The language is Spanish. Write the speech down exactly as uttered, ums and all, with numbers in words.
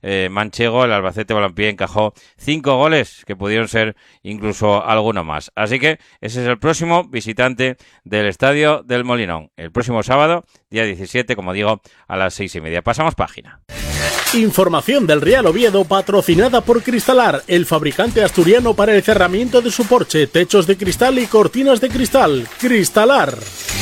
eh, manchego, el Albacete Balompié encajó cinco goles, que pudieron ser incluso alguno más. Así que ese es el próximo visitante del Estadio del Molinón, el próximo sábado, día diecisiete, como digo, a las seis y media. Pasamos página. Información del Real Oviedo patrocinada por Cristalar, el fabricante asturiano para el cerramiento de su porche, techos de cristal y cortinas de cristal. Cristalar.